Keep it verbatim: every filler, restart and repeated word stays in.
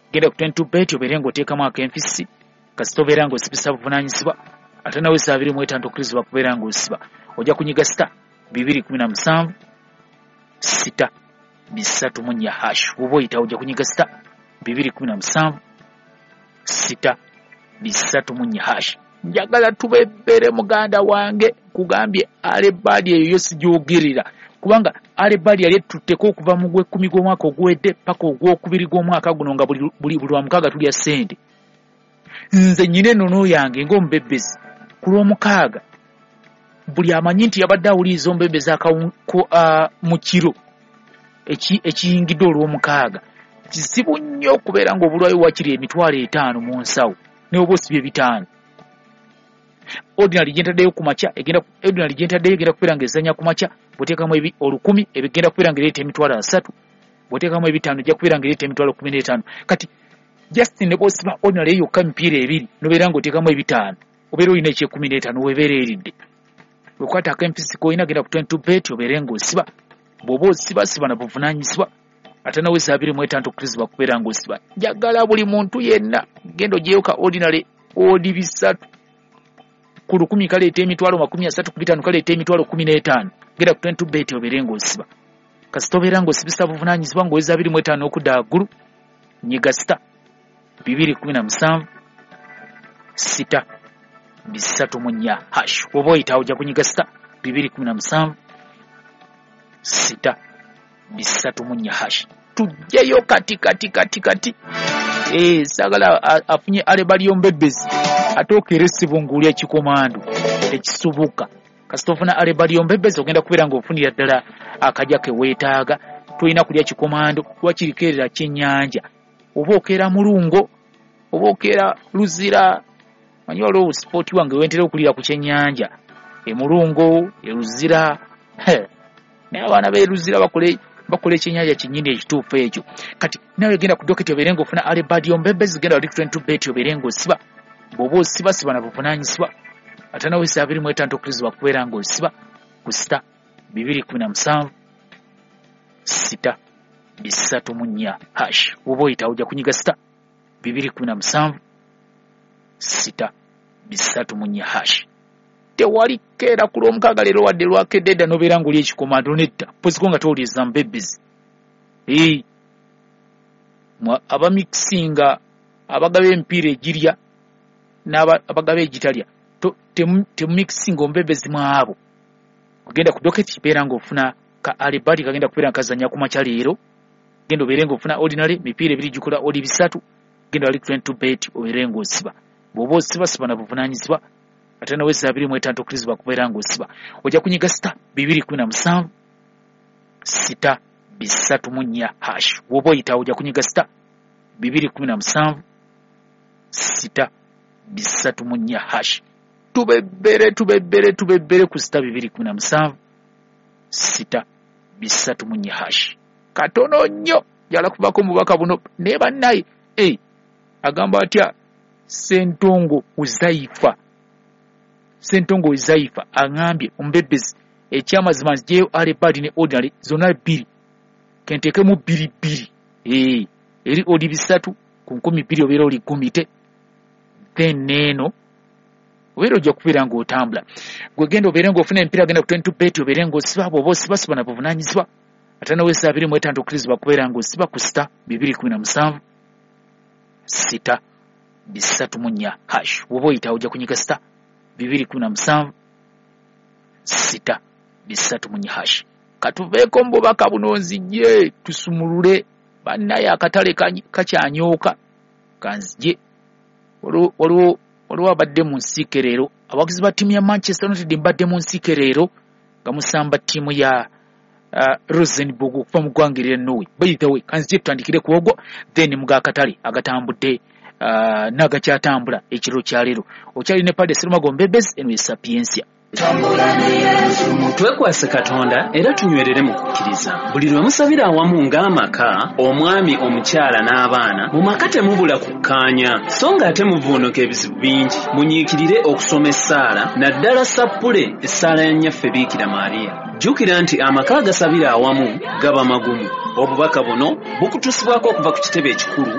genda ku twenty-two bet obeere ng'oteekamu ak'empisi kasita obeera ng'osibisa buvunaanyizibwa ate nawe saa abiri mu etaano okkirizibwa kubeera ng'osiba ojja kunyiga sita bibiri kumi na musanvu sita bisatu mu nnya hash oba oyita ojja kunyiga sita bibiri kumi na musanvu sita bisatu mu nnya hash. Njagala tubebbere muganda wange kugambye alebadi eyo yosijogirira kubanga alebadi yali tutteko okuva mu gwe kumi gw'omwaka ogwedde paka ogwokubiri gw'omwaka guno nga buli buli lwa mukaaga tulya ssente. Nze nyine nono yange ng'omubebbezi ku lw'omukaaga buli amanyi nti yabadde awuliriza omubebbezi akawunko uh, mu kiro ekiyingidde olw'omukaaga kizibu nnyo okubeera ng'obulwayo wakiri emitwalo etaano mu nsawo n'oba osibye bitaano. Ordinary gentaddeyo ku makya egenda ordinary gentaddeyo egenda kubeera ng'ezanya ku makya bw'oteekamu ebi olukumi ebigenda kubeera ng'ereeta emitwalo asatu bw'oteekamu ebitaano ejja kubeera ng'ereeta emitwalo kumi n'etaano. Kati just ne bw'osiba ordinary yokka emipiira ebiri n'obeera ng'oteekamu ebitaano obeera olina ekyekumi n'etaano weebeera eridde. Wekwata ak'empisi k'olina genda ku twenty-two bet obeere ng'osiba bw'oba osiba siba na buvunaanyizibwa ate nawe saa abiri mu etaano okkirizibwa kubeera ng'osiba. Njagala buli muntu yenna genda ogyeyo ka ordinary odi bisatu ku lukumi kaleeta emitwalo makumi asatu ku bitaano kaleeta emitwalo kumi n'etaano genda ku twenty-two bet obeere ng'osiba kasita obeera ng'osibisa buvunaanyizibwa ng'oweza abiri mu etaano okudda waggulu nyiga sita bibiri kumi na musanvu sita bisatu mu nnya hash oba oyita ojja kunyiga sita bibiri kumi na musanvu sita bisatu mu nnya hash. Tujjeyo kati kati kati kati eh sagala afunye alebali yombebezi atokere sibunguli ekikomando ekisubuka kasita ofuna alebali yombebezi ogenda kubeera ng'ofunira ddala akajja ke weetaaga. Tulina kulya kikomando wakirikerera kyennyanja oba okeera mulungo oba okeera luzira manyi waliwo sport wange wentera okulira ku kyennyanja emulungo eruzira naye abaana beeruzira bakole bakole ekyennyanja kinnyini ekituufu ekyo. Kati nawe genda ku doketi obeere ng'ofuna alebadi yombebezi genda wali ku twenty-two bet obeere ng'osiba bw'oba osiba siba na buvunaanyizibwa ate nawe saa abiri mu etaano okkirizibwa kubeera ng'osiba ku sita bibiri kumi na musanvu sita bisatu mu nnya hash oba oyita ojja kunyiga sita bibiri kumi na musanvu sita bisatu mu nnya hash. Tewali keera ku lw'omukaaga leero wadde lwakedde edda n'obeera ng'oli ekikomando nedda poziko nga towuliriza mubebbezi. Ee abamikisinga abagaba emipiira egirya n'abagaba egitalya temumikisinga omubebbezi mu abo ogenda ku doketi kibeera ng'ofuna ka alibadi kagenda kubeera nkazanya ku makya leero genda obeere ng'ofuna ordinary mipiira ebiri gikola oli bisatu genda wali twenty-two bet obeere ng'osiba bw'oba osiba siba na buvunaanyizibwa ate nawe saa abiri mu etaano okkirizibwa kubeera ng'osiba ojja kunyiga sita bibiri kumi na musanvu sita bisatu mu nnya hash woba oyita ojja kunyiga sita bibiri kumi na musanvu sita bisatu mu nnya hash. Tubebbere tubebbere tubebbere ku sita bibiri kumi na musanvu sita bisatu mu nnya hash. Katono nnyo jala kubako mubaka buno ne bannaye eh agamba atya Sentongo Uzaifa Sentongo Uzaifa angambye omubebbezi ekyamazima nzijeyo alebadi ne ordinary zona bbiri kentekemu bbiri bbiri eh eri odi bisatu ku nkumi bbiri obeera oli gumite then neno obeera ojja kubeera ng'otambula gwe genda obeere ng'ofuna emipiira genda ku twenty-two bet obeere ng'osiba bw'oba osibasiba na buvunaanyizibwa ate nawe saa abiri mu etaano okkirizibwa kubeera ng'osiba ku sita bibiri kumi na musanvu sita bisatu mu nnya hash woba oyita ojja kunyiga sita bibiri kumi na musanvu sita bisatu mu nnya hash. Katuveeko mu bubaka buno nzije tusumulule bannaye akatale kakyanyooka kanzije waliwo waliwo abadde mu nsiike leero abawagizi ba ttiimu ya Manchester United mbadde mu nsiike leero nga musamba ttiimu ya uh, Rosenborg okuva mu ggwanga erya Norway. By the way kanzije tutandikire ku ogwo then mugakatale agatambudde uh, n'agakyatambula ekiro kya leero okyali ne Padre Serumago Mbebezi eno Sapiensia. Twekwase Katonda era tunywerere mu kukkiriza. Buli lwe musabira awamu ng'amaka, omwami, omukyala n'abaana, mu maka temubula kukkaanya, so ng'ate muvuunuka ebizibu bingi. Munyiikirire okusoma essaala, naddala sappule essaala ya nnyaffe Biikira Maariya. Jjukira nti amaka agasabira awamu gaba magumu. Obubaka buno bukutusibwako okuva ku kitebe ekikulu